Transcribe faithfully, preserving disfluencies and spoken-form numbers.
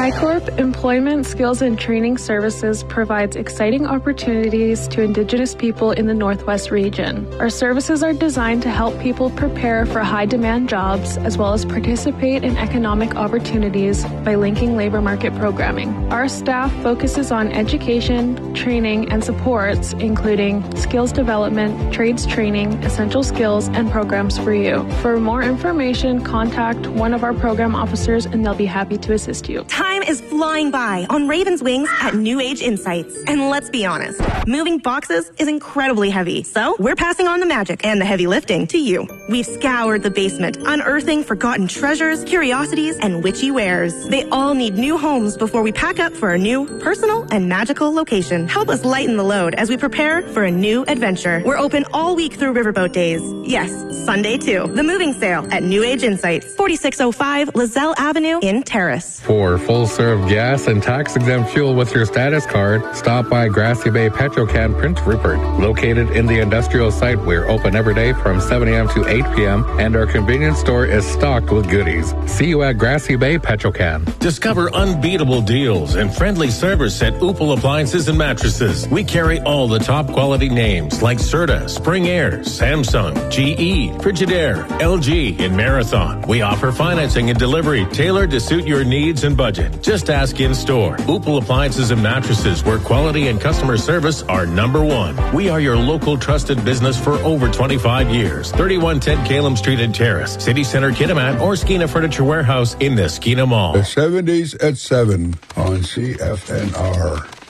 TriCorp Employment, Skills, and Training Services provides exciting opportunities to Indigenous people in the Northwest region. Our services are designed to help people prepare for high-demand jobs as well as participate in economic opportunities by linking labor market programming. Our staff focuses on education, training, and supports, including skills development, trades training, essential skills, and programs for you. For more information, contact one of our program officers and they'll be happy to assist you. Time is flying by on Raven's Wings at New Age Insights. And let's be honest, moving boxes is incredibly heavy. So we're passing on the magic and the heavy lifting to you. We've scoured the basement, unearthing forgotten treasures, curiosities, and witchy wares. They all need new homes before we pack up for a new, personal, and magical location. Help us lighten the load as we prepare for a new adventure. We're open all week through Riverboat Days. Yes, Sunday too. The moving sale at New Age Insights, forty-six oh five Lizelle Avenue in Terrace. For full-serve gas and tax-exempt fuel with your status card, stop by Grassy Bay Petrocan Prince Rupert. Located in the industrial site, we're open every day from seven a.m. to eight p.m., and our convenience store is stocked with goodies. See you at Grassy Bay Petrocan. Discover unbeatable deals and friendly service at Upal Appliances and Mattresses. We carry all the top quality names like Serta, Spring Air, Samsung, G E, Frigidaire, L G, and Marathon. We offer financing and delivery tailored to suit your needs and budget. Just ask in store. Upal Appliances and Mattresses, where quality and customer service are number one. We are your local trusted business for over twenty-five years. thirty-one ten Calum Street in Terrace, City Center Kitimat, or Skeena Furniture Warehouse in the Skeena Mall. The seventies at seven on C F N R.